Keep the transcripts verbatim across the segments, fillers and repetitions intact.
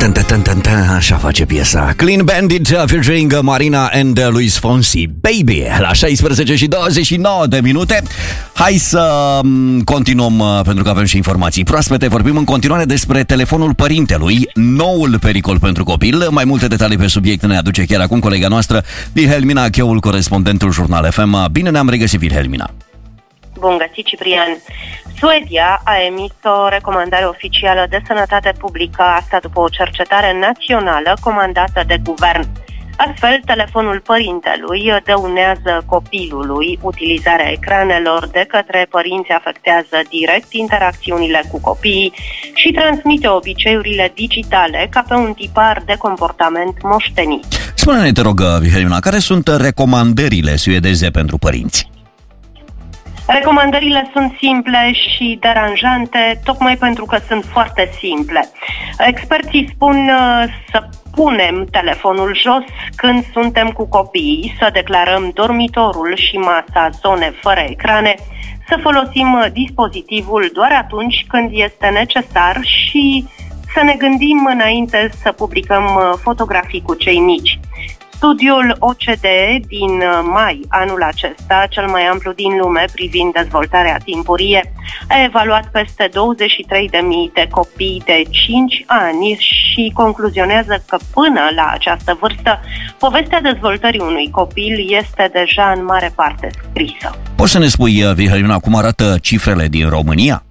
Așa face piesa Clean Bandit featuring Marina and Luis Fonsi. Baby, la șaisprezece și douăzeci și nouă de minute. Hai să continuăm, pentru că avem și informații proaspete. Vorbim în continuare despre telefonul părintelui, noul pericol pentru copil. Mai multe detalii pe subiect ne aduce chiar acum colega noastră Wilhelmina Cheul, corespondentul Jurnal F M. Bine ne-am regăsit, Wilhelmina. Bun găsit, Ciprian! Suedia a emis o recomandare oficială de sănătate publică, asta după o cercetare națională comandată de guvern. Astfel, telefonul părintelui dăunează copilului. Utilizarea ecranelor de către părinți afectează direct interacțiunile cu copiii și transmite obiceiurile digitale ca pe un tipar de comportament moștenit. Spune-ne, te rog, Wilhelmina, care sunt recomandările suedeze pentru părinți? Recomandările sunt simple și deranjante, tocmai pentru că sunt foarte simple. Experții spun să punem telefonul jos când suntem cu copiii, să declarăm dormitorul și masa zone fără ecrane, să folosim dispozitivul doar atunci când este necesar și să ne gândim înainte să publicăm fotografii cu cei mici. Studiul O C D E din mai anul acesta, cel mai amplu din lume privind dezvoltarea timpurie, a evaluat peste douăzeci și trei de mii de copii de cinci ani și concluzionează că până la această vârstă, povestea dezvoltării unui copil este deja în mare parte scrisă. Poți să ne spui, Wilhelmina, cum arată cifrele din România?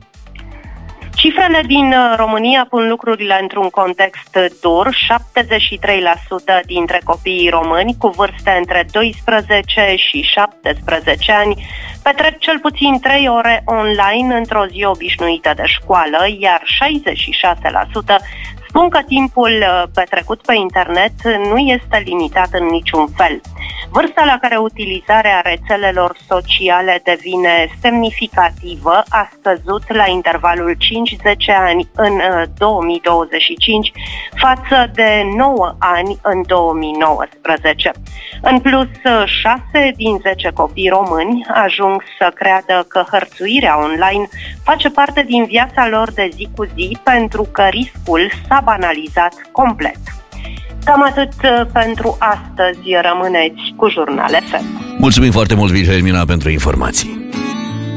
Cifrele din România pun lucrurile într-un context dur. șaptezeci și trei la sută dintre copiii români cu vârste între doisprezece și șaptesprezece ani petrec cel puțin trei ore online într-o zi obișnuită de școală, iar șaizeci și șase la sută spun că timpul petrecut pe internet nu este limitat în niciun fel. Vârsta la care utilizarea rețelelor sociale devine semnificativă a scăzut la intervalul cinci zece ani în două mii douăzeci și cinci față de nouă ani în două mii nouăsprezece. În plus, șase din zece copii români ajung să creadă că hărțuirea online face parte din viața lor de zi cu zi, pentru că riscul s-a banalizat complet. Cam atât pentru astăzi. Rămâneți cu Jurnal F M. Mulțumim foarte mult, Wilhelmina, pentru informații.